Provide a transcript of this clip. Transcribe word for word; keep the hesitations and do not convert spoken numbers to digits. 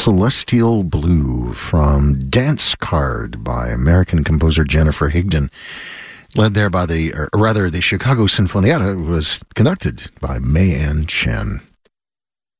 Celestial Blue from Dance Card by American composer Jennifer Higdon, led there by the, or rather the Chicago Sinfonietta, was conducted by May Ann Chen.